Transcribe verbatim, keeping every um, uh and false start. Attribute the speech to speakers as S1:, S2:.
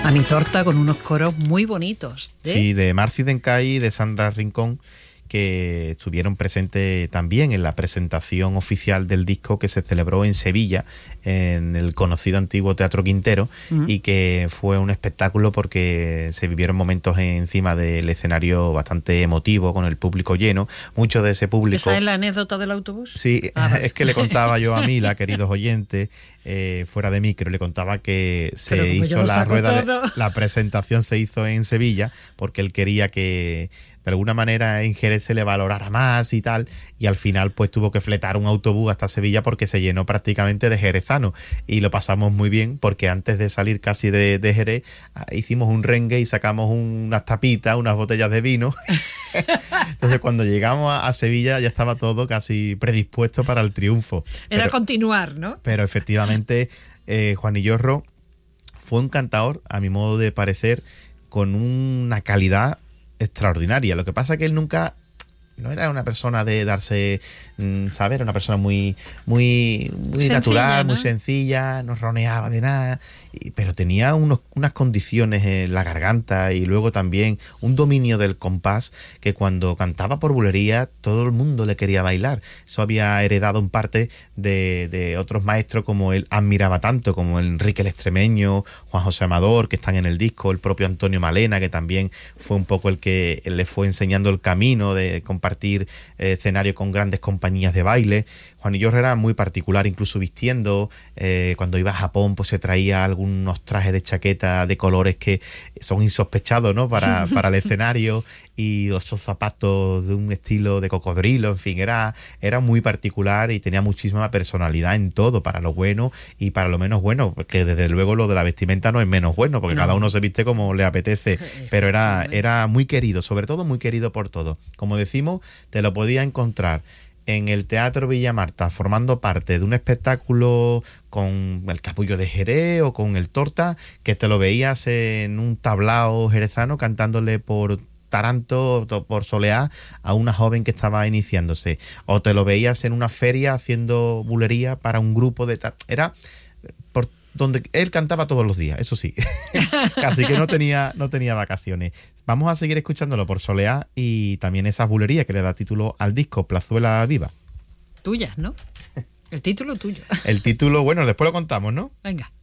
S1: A mi torta, con unos coros muy bonitos. ¿eh?
S2: Sí, de Marci Dencay y de Sandra Rincón, que estuvieron presentes también en la presentación oficial del disco que se celebró en Sevilla, en el conocido antiguo Teatro Quintero, uh-huh. y que fue un espectáculo porque se vivieron momentos encima del escenario bastante emotivo, con el público lleno. Mucho de ese público...
S1: ¿Esa es la anécdota del autobús?
S2: Sí, ah, vale. Es que le contaba yo a Mila, queridos oyentes, eh, fuera de micro, le contaba que se hizo la rueda, de, la presentación se hizo en Sevilla, porque él quería que de alguna manera en Jerez se le valorara más y tal, y al final pues tuvo que fletar un autobús hasta Sevilla porque se llenó prácticamente de jerezanos, y lo pasamos muy bien porque antes de salir casi de, de Jerez hicimos un rengue y sacamos un, unas tapitas, unas botellas de vino. Entonces cuando llegamos a, a Sevilla ya estaba todo casi predispuesto para el triunfo.
S1: Era
S2: pero,
S1: continuar, ¿no?
S2: Pero efectivamente eh, Juan Illorro fue un cantador, a mi modo de parecer, con una calidad extraordinaria. Lo que pasa es que él nunca no era una persona de darse, ¿sabes? Era una persona muy muy muy sencilla, natural, ¿no? Muy sencilla, no roneaba de nada, y, pero tenía unos, unas condiciones en la garganta y luego también un dominio del compás que cuando cantaba por bulería todo el mundo le quería bailar. Eso había heredado en parte de, de otros maestros como él admiraba tanto, como el Enrique el Extremeño, Juan José Amador, que están en el disco, el propio Antonio Malena, que también fue un poco el que le fue enseñando el camino de compartir compartir eh, escenario con grandes compañías de baile. Juan Illorro era muy particular, incluso vistiendo, eh, cuando iba a Japón pues se traía algunos trajes de chaqueta de colores que son insospechados, ¿no? para, para el escenario, y esos zapatos de un estilo de cocodrilo, en fin, era, era muy particular y tenía muchísima personalidad en todo, para lo bueno y para lo menos bueno, porque desde luego lo de la vestimenta no es menos bueno, porque no. Cada uno se viste como le apetece, pero era, era muy querido, sobre todo muy querido por todos. Como decimos, te lo podía encontrar en el Teatro Villa Marta formando parte de un espectáculo con el Capullo de Jerez o con el Torta, que te lo veías en un tablao jerezano cantándole por Taranto, por Soleá, a una joven que estaba iniciándose, o te lo veías en una feria haciendo bulería para un grupo de... Ta- era por donde él cantaba todos los días, eso sí. Casi que no tenía, no tenía vacaciones. Vamos a seguir escuchándolo por Soleá y también esas bulerías que le da título al disco, Plazuela Viva.
S1: Tuyas, ¿no? El título tuyo.
S2: El título, bueno, después lo contamos, ¿no?
S1: Venga.